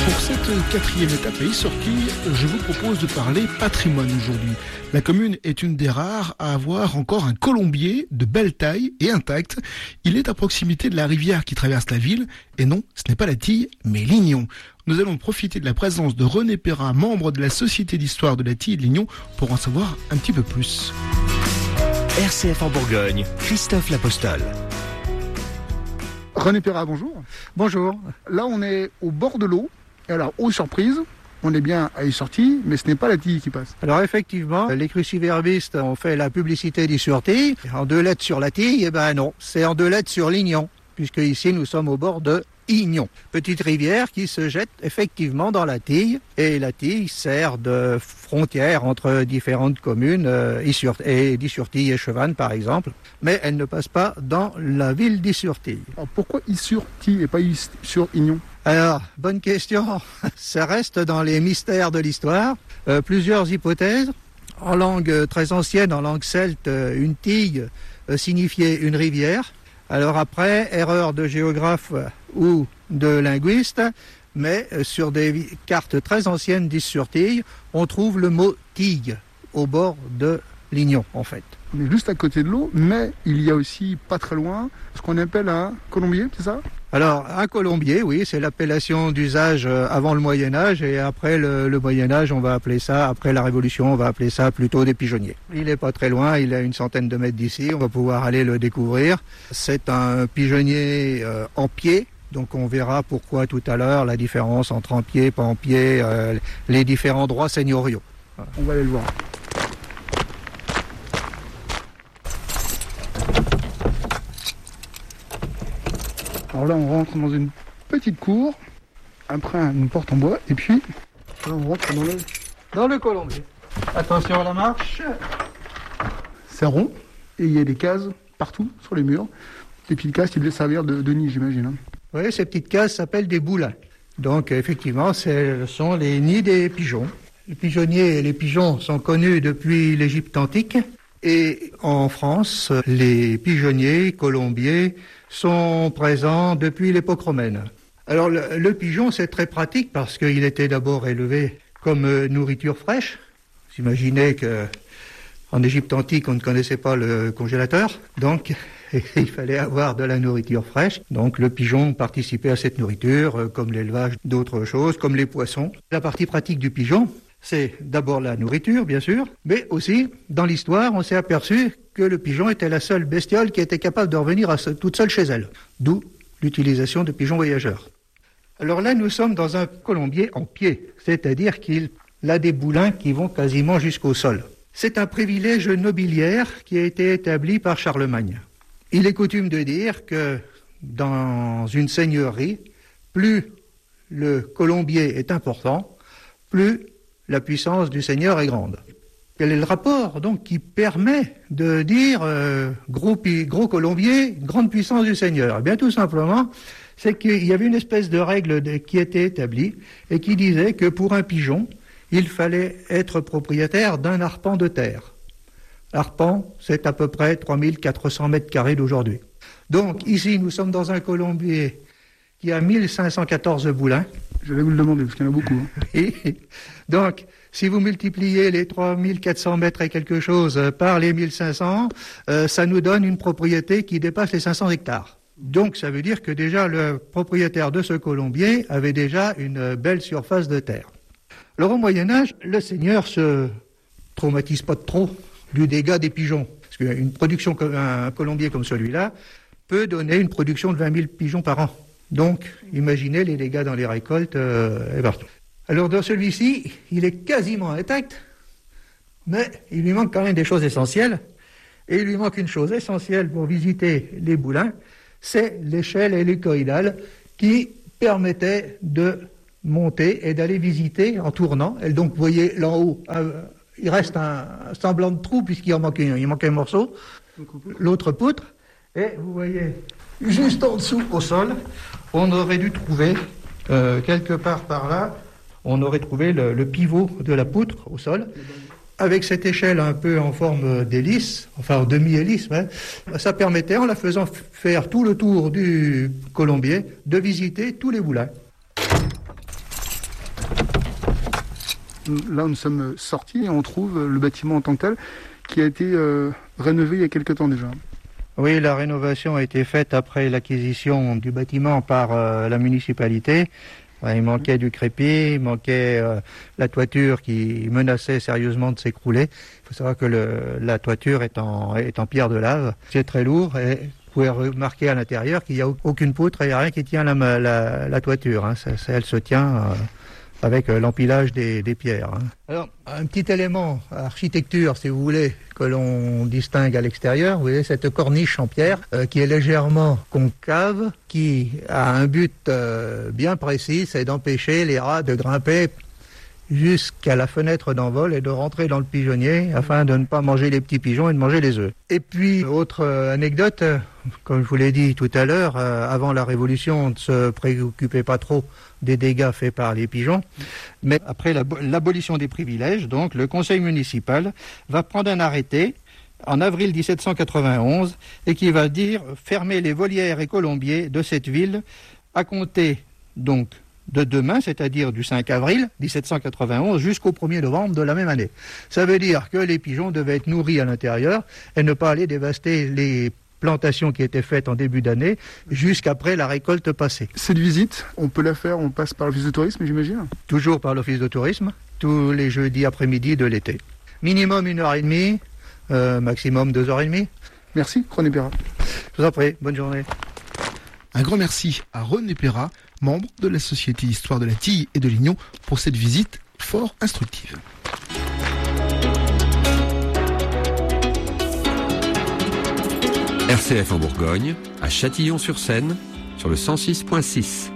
Pour cette quatrième étape à Issorquille, je vous propose de parler patrimoine aujourd'hui. La commune est une des rares à avoir encore un colombier de belle taille et intact. Il est à proximité de la rivière qui traverse la ville. Et non, ce n'est pas la Tille, mais Lignon. Nous allons profiter de la présence de René Perra, membre de la Société d'histoire de la Tille et de Lignon, pour en savoir un petit peu plus. RCF en Bourgogne, Christophe L'Apostole. René Perra, bonjour. Bonjour. Là, on est au bord de l'eau. Et alors, aux surprises, on est bien à Issorquille, mais ce n'est pas la Tille qui passe. Alors effectivement, les cruciverbistes ont fait la publicité d'Issorquille. En 2 lettres sur la Tille, eh ben non, c'est en 2 lettres sur Lignon, puisque ici nous sommes au bord de Ignon. Petite rivière qui se jette effectivement dans la Tille. Et la Tille sert de frontière entre différentes communes, d'Issurtille et Chevannes par exemple. Mais elle ne passe pas dans la ville d'Issurtille. Alors pourquoi Issurtille et pas sur Ignon ? Alors, bonne question. Ça reste dans les mystères de l'histoire. Plusieurs hypothèses. En langue très ancienne, en langue celte, une tille signifiait une rivière. Alors après, erreur de géographe ou de linguiste, mais sur des cartes très anciennes d'Issurtille, on trouve le mot tille au bord de Lignon, en fait. On est juste à côté de l'eau, mais il y a aussi, pas très loin, ce qu'on appelle un colombier, c'est ça ? Alors, un colombier, oui, c'est l'appellation d'usage avant le Moyen-Âge, et après le Moyen-Âge, on va appeler ça, après la Révolution, on va appeler ça plutôt des pigeonniers. Il n'est pas très loin, il est à une centaine de mètres d'ici, on va pouvoir aller le découvrir. C'est un pigeonnier en pied, donc on verra pourquoi tout à l'heure, la différence entre en pied, pas en pied, les différents droits seigneuriaux. Voilà. On va aller le voir. Alors là, on rentre dans une petite cour, après une porte en bois, et puis là, on rentre Dans le colombier. Attention à la marche. C'est rond, et il y a des cases partout sur les murs. Les petites cases qui devaient servir de nid, j'imagine. Oui, ces petites cases s'appellent des boulins. Donc effectivement, ce sont les nids des pigeons. Les pigeonniers et les pigeons sont connus depuis l'Égypte antique. Et en France, les pigeonniers, colombiers, sont présents depuis l'époque romaine. Alors le pigeon, c'est très pratique parce qu'il était d'abord élevé comme nourriture fraîche. Vous imaginez qu'en Égypte antique, on ne connaissait pas le congélateur, donc il fallait avoir de la nourriture fraîche. Donc le pigeon participait à cette nourriture, comme l'élevage d'autres choses, comme les poissons. La partie pratique du pigeon, c'est d'abord la nourriture, bien sûr, mais aussi, dans l'histoire, on s'est aperçu que le pigeon était la seule bestiole qui était capable de revenir toute seule chez elle. D'où l'utilisation de pigeons voyageurs. Alors là, nous sommes dans un colombier en pied, c'est-à-dire qu'il a des boulins qui vont quasiment jusqu'au sol. C'est un privilège nobiliaire qui a été établi par Charlemagne. Il est coutume de dire que dans une seigneurie, plus le colombier est important, plus la puissance du seigneur est grande. Quel est le rapport donc qui permet de dire gros colombier, grande puissance du seigneur ? Eh bien tout simplement, c'est qu'il y avait une espèce de règle qui était établie et qui disait que pour un pigeon, il fallait être propriétaire d'un arpent de terre. L'arpent, c'est à peu près 3400 mètres carrés d'aujourd'hui. Donc ici, nous sommes dans un colombier qui a 1514 boulins. Je vais vous le demander, parce qu'il y en a beaucoup. Et donc, si vous multipliez les 3400 mètres et quelque chose par les 1500, ça nous donne une propriété qui dépasse les 500 hectares. Donc, ça veut dire que déjà, le propriétaire de ce colombier avait déjà une belle surface de terre. Alors, au Moyen-Âge, le seigneur se traumatise pas trop du dégât des pigeons. Parce qu'une production, un colombier comme celui-là, peut donner une production de 20 000 pigeons par an. Donc, imaginez les dégâts dans les récoltes et partout. Alors, dans celui-ci, il est quasiment intact, mais il lui manque quand même des choses essentielles. Et il lui manque une chose essentielle pour visiter les boulins, c'est l'échelle hélicoïdale qui permettait de monter et d'aller visiter en tournant. Et donc, vous voyez, là en haut, il reste un semblant de trou puisqu'il en manque un morceau, l'autre poutre. Et vous voyez, juste en dessous, au sol, on aurait dû trouver, quelque part par là, on aurait trouvé le pivot de la poutre au sol. Avec cette échelle un peu en forme d'hélice, enfin en demi-hélice, hein, ça permettait, en la faisant faire tout le tour du colombier, de visiter tous les boulins. Là, nous sommes sortis et on trouve le bâtiment en tant que tel qui a été rénové il y a quelque temps déjà. Oui, la rénovation a été faite après l'acquisition du bâtiment par la municipalité. Il manquait du crépi, il manquait la toiture qui menaçait sérieusement de s'écrouler. Il faut savoir que la toiture est en pierre de lave. C'est très lourd et vous pouvez remarquer à l'intérieur qu'il n'y a aucune poutre et il n'y a rien qui tient la toiture. Elle se tient avec l'empilage des pierres. Alors, un petit élément architecture, si vous voulez, que l'on distingue à l'extérieur, vous voyez cette corniche en pierre qui est légèrement concave, qui a un but bien précis, c'est d'empêcher les rats de grimper jusqu'à la fenêtre d'envol et de rentrer dans le pigeonnier afin de ne pas manger les petits pigeons et de manger les œufs. Et puis, autre anecdote, comme je vous l'ai dit tout à l'heure, avant la Révolution, on ne se préoccupait pas trop des dégâts faits par les pigeons. Mais après l'abolition des privilèges, donc, le conseil municipal va prendre un arrêté en avril 1791 et qui va dire fermer les volières et colombiers de cette ville à compter donc de demain, c'est-à-dire du 5 avril 1791 jusqu'au 1er novembre de la même année. Ça veut dire que les pigeons devaient être nourris à l'intérieur et ne pas aller dévaster les plantations qui étaient faites en début d'année jusqu'après la récolte passée. Cette visite, on peut la faire, on passe par l'office de tourisme, j'imagine ? Toujours par l'office de tourisme, tous les jeudis après-midi de l'été. Minimum 1h30, maximum 2h30. Merci, René Perra. Je vous en prie, bonne journée. Un grand merci à René Perra, membre de la Société Histoire de la Tille et de Lignon, pour cette visite fort instructive. RCF en Bourgogne, à Châtillon-sur-Seine, sur le 106.6.